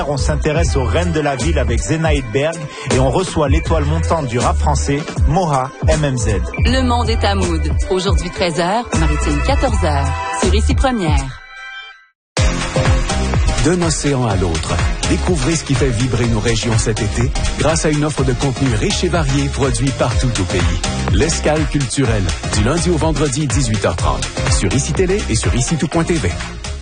On s'intéresse aux reines de la ville avec Zenaïd Berg et on reçoit l'étoile montante du rap français, Moha MMZ. Le monde est à Mood. Aujourd'hui 13h, Maritime 14h. Sur Ici Première. D'un océan à l'autre, découvrez ce qui fait vibrer nos régions cet été grâce à une offre de contenu riche et varié produit partout au pays. L'Escale culturelle, du lundi au vendredi 18h30, sur ICI Télé et sur ICITout.tv.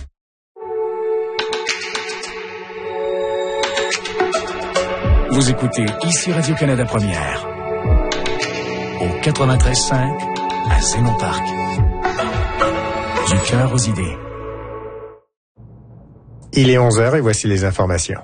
Vous écoutez ici Radio-Canada Première, au 93.5 à Zénon Parc. Du cœur aux idées. Il est 11h et voici les informations.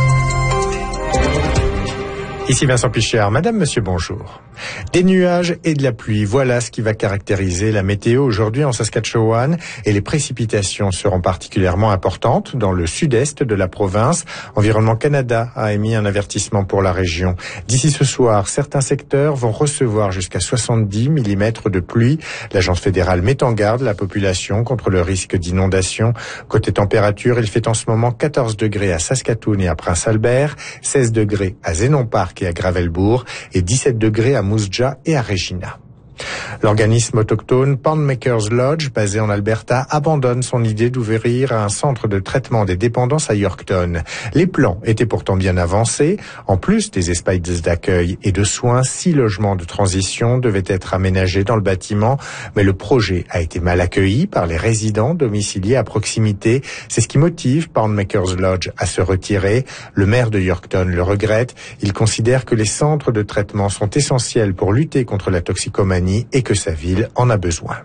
Ici Vincent Pichard. Madame, monsieur, bonjour. Des nuages et de la pluie, voilà ce qui va caractériser la météo aujourd'hui en Saskatchewan, et les précipitations seront particulièrement importantes dans le sud-est de la province. Environnement Canada a émis un avertissement pour la région. D'ici ce soir, certains secteurs vont recevoir jusqu'à 70 mm de pluie. L'Agence fédérale met en garde la population contre le risque d'inondation. Côté température, il fait en ce moment 14 degrés à Saskatoon et à Prince-Albert, 16 degrés à Zénon Parc et à Gravelbourg, et 17 degrés à Moose Jaw et à Regina. L'organisme autochtone Poundmakers Lodge, basé en Alberta, abandonne son idée d'ouvrir un centre de traitement des dépendances à Yorkton. Les plans étaient pourtant bien avancés. En plus des espaces d'accueil et de soins, 6 logements de transition devaient être aménagés dans le bâtiment, mais le projet a été mal accueilli par les résidents domiciliés à proximité. C'est ce qui motive Poundmakers Lodge à se retirer. Le maire de Yorkton le regrette. Il considère que les centres de traitement sont essentiels pour lutter contre la toxicomanie et que sa ville en a besoin.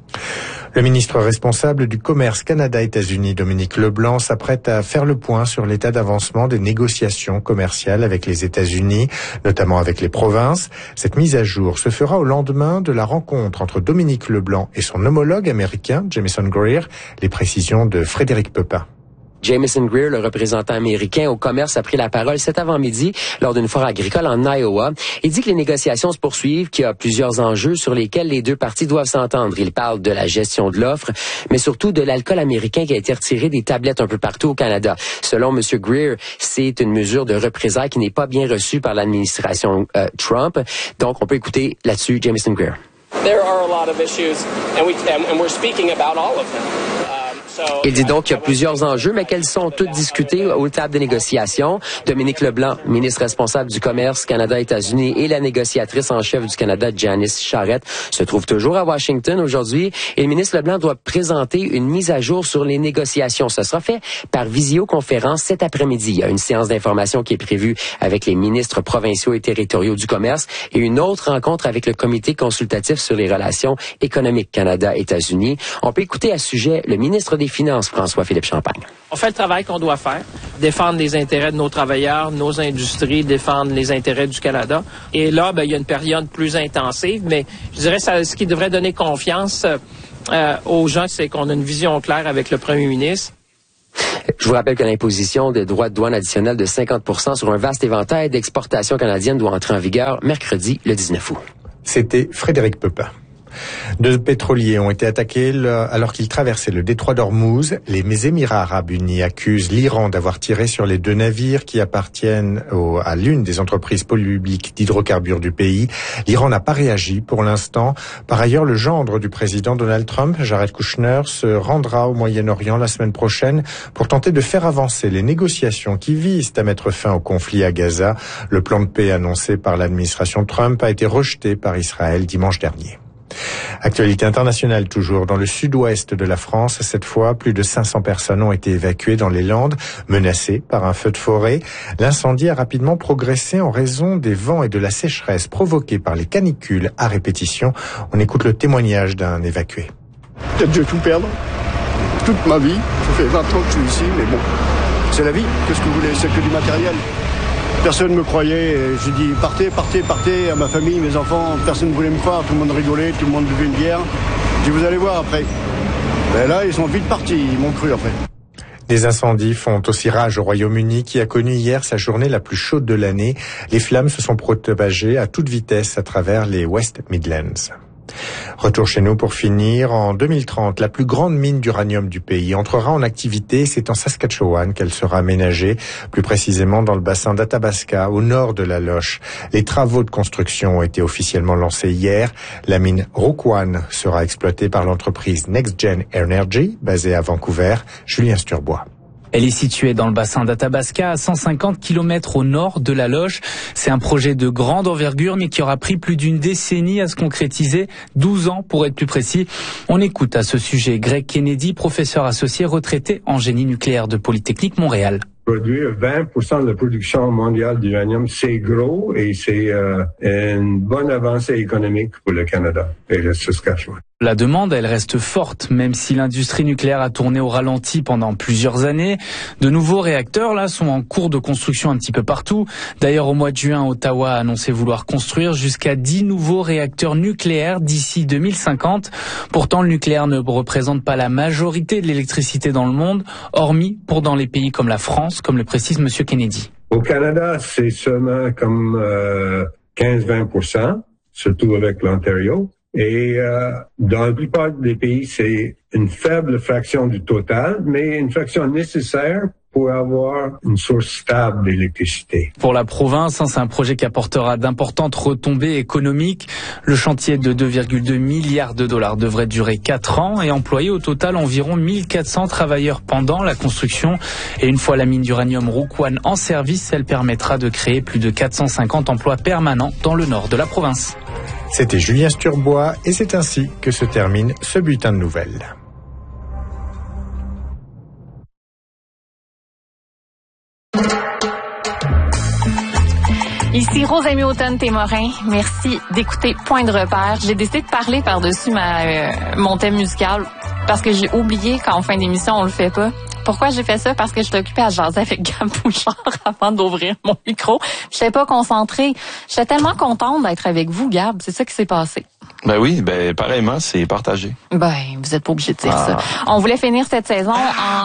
Le ministre responsable du commerce Canada-États-Unis, Dominique Leblanc, s'apprête à faire le point sur l'état d'avancement des négociations commerciales avec les États-Unis, notamment avec les provinces. Cette mise à jour se fera au lendemain de la rencontre entre Dominique Leblanc et son homologue américain, Jamieson Greer. Les précisions de Frédéric Pepin. Jamieson Greer, le représentant américain au commerce, a pris la parole cet avant-midi lors d'une foire agricole en Iowa. Il dit que les négociations se poursuivent, qu'il y a plusieurs enjeux sur lesquels les deux parties doivent s'entendre. Il parle de la gestion de l'offre, mais surtout de l'alcool américain qui a été retiré des tablettes un peu partout au Canada. Selon M. Greer, c'est une mesure de représailles qui n'est pas bien reçue par l'administration Trump. Donc, on peut écouter là-dessus Jamieson Greer. There are a lot of issues, and we're speaking about all of them. Il dit donc qu'il y a plusieurs enjeux, mais qu'elles sont toutes discutées aux tables de négociation. Dominique Leblanc, ministre responsable du commerce Canada-États-Unis, et la négociatrice en chef du Canada, Janice Charette, se trouvent toujours à Washington aujourd'hui. Et le ministre Leblanc doit présenter une mise à jour sur les négociations. Ce sera fait par visioconférence cet après-midi. Il y a une séance d'information qui est prévue avec les ministres provinciaux et territoriaux du commerce et une autre rencontre avec le comité consultatif sur les relations économiques Canada-États-Unis. On peut écouter à ce sujet le ministre des Finances, François-Philippe Champagne. On fait le travail qu'on doit faire, défendre les intérêts de nos travailleurs, nos industries, défendre les intérêts du Canada. Et là, il y a une période plus intensive, mais je dirais ce qui devrait donner confiance aux gens, c'est qu'on a une vision claire avec le premier ministre. Je vous rappelle que l'imposition des droits de douane additionnels de 50% sur un vaste éventail d'exportations canadiennes doit entrer en vigueur mercredi, le 19 août. C'était Frédéric Pepin. 2 pétroliers ont été attaqués alors qu'ils traversaient le détroit d'Ormuz. Les Émirats arabes unis accusent l'Iran d'avoir tiré sur les 2 navires qui appartiennent à l'une des entreprises publiques d'hydrocarbures du pays. L'Iran n'a pas réagi pour l'instant. Par ailleurs, le gendre du président Donald Trump, Jared Kushner, se rendra au Moyen-Orient la semaine prochaine pour tenter de faire avancer les négociations qui visent à mettre fin au conflit à Gaza. Le plan de paix annoncé par l'administration Trump a été rejeté par Israël dimanche dernier. Actualité internationale toujours dans le sud-ouest de la France. Cette fois, plus de 500 personnes ont été évacuées dans les Landes, menacées par un feu de forêt. L'incendie a rapidement progressé en raison des vents et de la sécheresse provoqués par les canicules à répétition. On écoute le témoignage d'un évacué. Peut-être je vais tout perdre. Toute ma vie. Ça fait 20 ans que je suis ici, mais bon, c'est la vie. Qu'est-ce que vous voulez? C'est que du matériel. Personne ne me croyait. J'ai dit partez, partez, partez à ma famille, mes enfants. Personne ne voulait me croire. Tout le monde rigolait, tout le monde buvait une bière. J'ai dit vous allez voir après. Ben là, ils sont vite partis. Ils m'ont cru après. Des incendies font aussi rage au Royaume-Uni qui a connu hier sa journée la plus chaude de l'année. Les flammes se sont propagées à toute vitesse à travers les West Midlands. Retour chez nous pour finir. En 2030, la plus grande mine d'uranium du pays entrera en activité. C'est en Saskatchewan qu'elle sera aménagée, plus précisément dans le bassin d'Athabasca, au nord de la Loche. Les travaux de construction ont été officiellement lancés hier. La mine Rook I sera exploitée par l'entreprise NextGen Energy, basée à Vancouver. Julien Sturbois. Elle est située dans le bassin d'Athabasca, à 150 km au nord de la Loche. C'est un projet de grande envergure, mais qui aura pris plus d'une décennie à se concrétiser, 12 ans pour être plus précis. On écoute à ce sujet Greg Kennedy, professeur associé retraité en génie nucléaire de Polytechnique Montréal. Produire 20% de la production mondiale d'uranium, c'est gros et c'est une bonne avancée économique pour le Canada et le Saskatchewan. La demande, elle reste forte, même si l'industrie nucléaire a tourné au ralenti pendant plusieurs années. De nouveaux réacteurs, là, sont en cours de construction un petit peu partout. D'ailleurs, au mois de juin, Ottawa a annoncé vouloir construire jusqu'à 10 nouveaux réacteurs nucléaires d'ici 2050. Pourtant, le nucléaire ne représente pas la majorité de l'électricité dans le monde, hormis pour dans les pays comme la France, comme le précise M. Kennedy. Au Canada, c'est seulement comme 15-20%, surtout avec l'Ontario. Et dans la plupart des pays, c'est une faible fraction du total, mais une fraction nécessaire pour avoir une source stable d'électricité. Pour la province, c'est un projet qui apportera d'importantes retombées économiques. Le chantier de 2,2 milliards de dollars devrait durer 4 ans et employer au total environ 1400 travailleurs pendant la construction. Et une fois la mine d'uranium Rook I en service, elle permettra de créer plus de 450 emplois permanents dans le nord de la province. C'était Julien Sturbois et c'est ainsi que se termine ce bulletin de nouvelles. Ici Rosemée Automne-Témorin. Merci d'écouter Point de repère. J'ai décidé de parler par-dessus mon thème musical parce que j'ai oublié qu'en fin d'émission, on le fait pas. Pourquoi j'ai fait ça? Parce que j'étais occupée à jaser avec Gab Bouchard avant d'ouvrir mon micro. Je n'étais pas concentrée. J'étais tellement contente d'être avec vous, Gab. C'est ça qui s'est passé. Ben oui, pareillement, c'est partagé. Ben, vous êtes pas obligé de dire ça. On voulait finir cette saison en...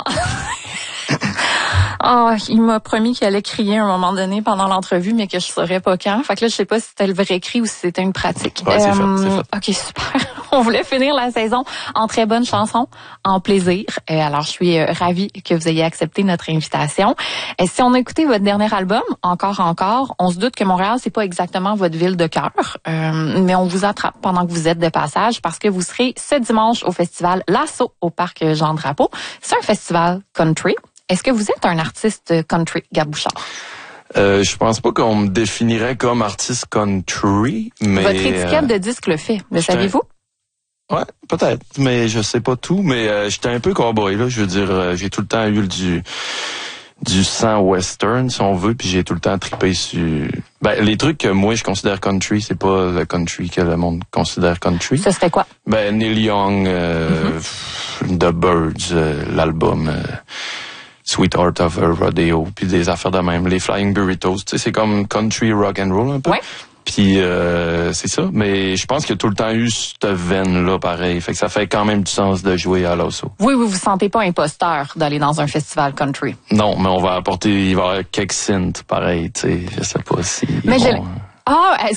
il m'a promis qu'il allait crier à un moment donné pendant l'entrevue, mais que je saurais pas quand. Fait que là, je sais pas si c'était le vrai cri ou si c'était une pratique. Ouais, c'est fait. OK, super. On voulait finir la saison en très bonne chanson, en plaisir. Alors, je suis ravie que vous ayez accepté notre invitation. Si on a écouté votre dernier album, Encore, on se doute que Montréal, c'est pas exactement votre ville de cœur, mais on vous attrape pendant que vous êtes de passage parce que vous serez ce dimanche au festival L'Assaut au parc Jean-Drapeau. C'est un festival country. Est-ce que vous êtes un artiste country, Gab Bouchard? Je pense pas qu'on me définirait comme artiste country, mais... Votre étiquette de disque le fait, le saviez-vous? Ouais, peut-être, mais je sais pas tout, mais j'étais un peu cowboy, là. Je veux dire, j'ai tout le temps eu du sang western, si on veut, puis j'ai tout le temps trippé sur... les trucs que moi, je considère country, c'est pas le country que le monde considère country. Ce serait quoi? Neil Young, The Birds, l'album... Sweetheart of a Rodeo, puis des affaires de même, les Flying Burritos, tu sais, c'est comme country rock and roll un peu. Ouais. Puis c'est ça, mais je pense qu'il y a tout le temps eu cette veine-là, pareil. Fait que ça fait quand même du sens de jouer à l'Osso. Oui, vous sentez pas imposteur d'aller dans un festival country? Non, mais il va y avoir quelques synths, pareil, tu sais, je sais pas si... Mais